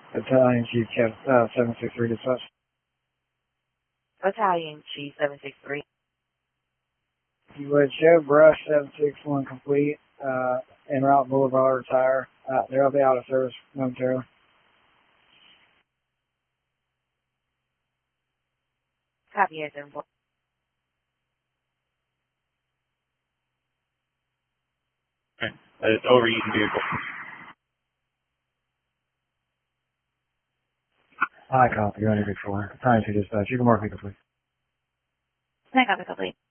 Battalion Chief, 763 dispatch. Battalion Chief 763. You would show brush 761 complete, en route Boulevard Tire. They'll be out of service momentarily. Copy as in. Okay. It's overusing vehicle. High copy, you're under control. Battalion Chief dispatch. You can mark me complete. Copy complete.